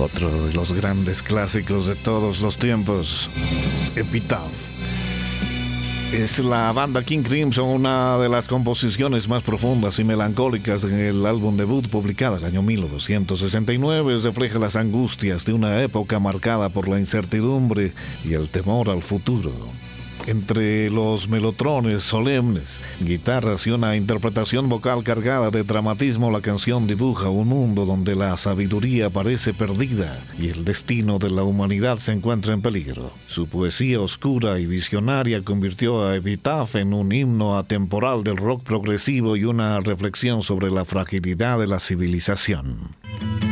Otro de los grandes clásicos de todos los tiempos, Epitaph. Es la banda King Crimson, una de las composiciones más profundas y melancólicas en el álbum debut publicado en el año 1969. Refleja las angustias de una época marcada por la incertidumbre y el temor al futuro. Entre los melotrones solemnes, guitarras y una interpretación vocal cargada de dramatismo, la canción dibuja un mundo donde la sabiduría parece perdida y el destino de la humanidad se encuentra en peligro. Su poesía oscura y visionaria convirtió a Epitaph en un himno atemporal del rock progresivo y una reflexión sobre la fragilidad de la civilización.